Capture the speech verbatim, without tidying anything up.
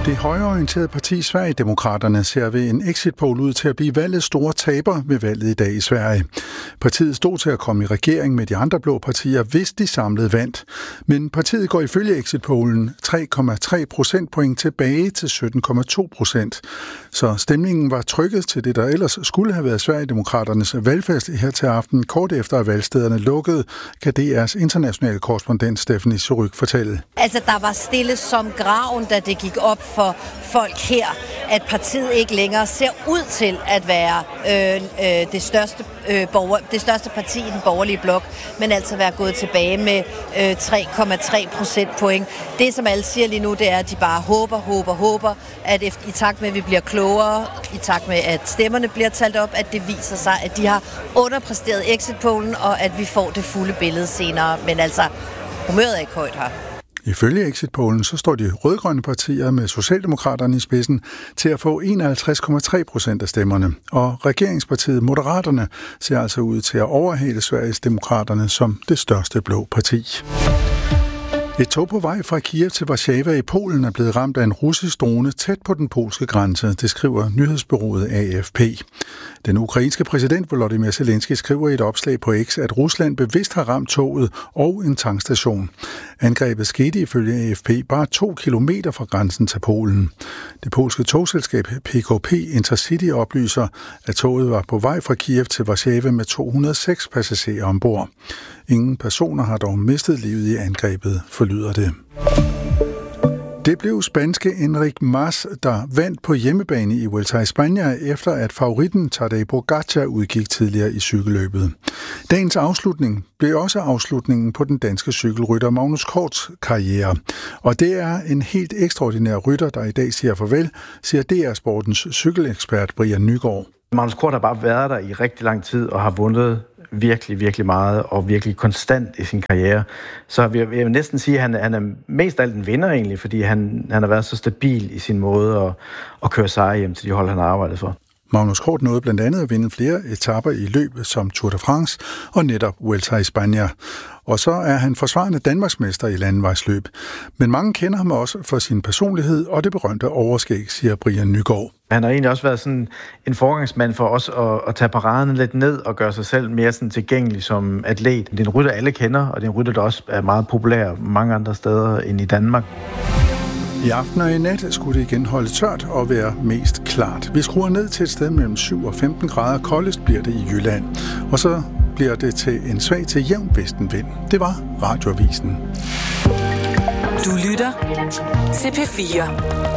Det højreorienterede parti Sverigedemokraterne ser ved en exit-poll ud til at blive valgets store taber ved valget i dag i Sverige. Partiet stod til at komme i regering med de andre blå partier, hvis de samlede vandt. Men partiet går ifølge exit-pollen tre komma tre procentpoint tilbage til sytten komma to procent. Så stemningen var trykket til det, der ellers skulle have været Sverigedemokraternes valgfest her til aften. Kort efter at valgstederne lukkede, kan D R's internationale korrespondent Stephanie Surrugue fortælle. Altså, der var stille som graven, da det gik op for folk her, at partiet ikke længere ser ud til at være øh, øh, det, største, øh, borger, det største parti i den borgerlige blok, men altså være gået tilbage med øh, tre komma tre procentpoint. Det, som alle siger lige nu, det er, at de bare håber, håber, håber, at efter, i takt med, at vi bliver klogere, i takt med, at stemmerne bliver talt op, at det viser sig, at de har underpræsteret exit-pollen, og at vi får det fulde billede senere. Men altså, humøret er ikke højt her. Ifølge exit-pollen så står de rødgrønne partier med Socialdemokraterne i spidsen til at få enoghalvtreds komma tre procent af stemmerne. Og regeringspartiet Moderaterne ser altså ud til at overhale Sveriges Demokraterne som det største blå parti. Et tog på vej fra Kiev til Warszawa i Polen er blevet ramt af en russisk drone tæt på den polske grænse, det skriver nyhedsbureauet A F P. Den ukrainske præsident Volodymyr Zelensky skriver i et opslag på X, at Rusland bevidst har ramt toget og en tankstation. Angrebet skete ifølge A F P bare to kilometer fra grænsen til Polen. Det polske togselskab P K P Intercity oplyser, at toget var på vej fra Kiev til Warszawa med to hundrede og seks passagerer ombord. Ingen personer har dog mistet livet i angrebet, forlyder det. Det blev spanske Enric Mas, der vandt på hjemmebane i Vuelta a España, efter at favoritten Tadej Pogačar udgik tidligere i cykelløbet. Dagens afslutning blev også afslutningen på den danske cykelrytter Magnus Korts karriere. Og det er en helt ekstraordinær rytter, der i dag siger farvel, siger D R Sportens cykelekspert Brian Nygaard. Magnus Kort har bare været der i rigtig lang tid og har vundet virkelig, virkelig meget og virkelig konstant i sin karriere. Så jeg vil næsten sige, at han, han er mest af alt en vinder egentlig, fordi han, han har været så stabil i sin måde at, at køre sejre hjem til de hold, han har arbejdet for. Magnus Kort nåede blandt andet at vinde flere etaper i løbet som Tour de France og netop Vuelta a España. Og så er han forsvarende danmarksmester i landevejsløb. Men mange kender ham også for sin personlighed og det berømte overskæg, siger Brian Nygaard. Han har egentlig også været sådan en forgangsmand for os at, at tage paraderne lidt ned og gøre sig selv mere sådan tilgængelig som atlet. Det er en rytter, alle kender, og det er en rytter, der også er meget populær mange andre steder end i Danmark. I aften og i nat skulle det igen holde tørt og være mest klart. Vi skruer ned til et sted mellem syv og femten grader. Koldest bliver det i Jylland. Og så bliver det til en svag til jævn vestenvind. Det var Radioavisen. Du lytter til P fire.